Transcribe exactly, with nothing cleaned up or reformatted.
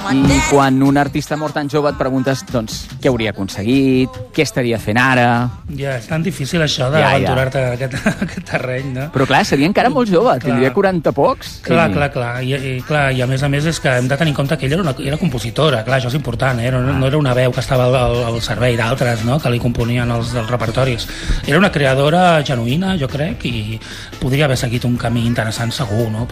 I quan un artista mort tan jove et preguntes, doncs, què hauria aconseguit, què estaria fent ara... Ja, és tan difícil això d'aventurar-te ja, ja. a aquest, aquest terreny, no? Però clar, seria encara molt jove, clar. Tindria quaranta pocs. Clar, i... clar, clar. I, i, clar. I a més a més és que hem de tenir en compte que ella era, una, era compositora, clar, això és important, eh? no, no era una veu que estava al, al servei d'altres, no? Que li componien els, els repertoris. Era una creadora genuïna, jo crec, i podria haver seguit un camí interessant segur, no?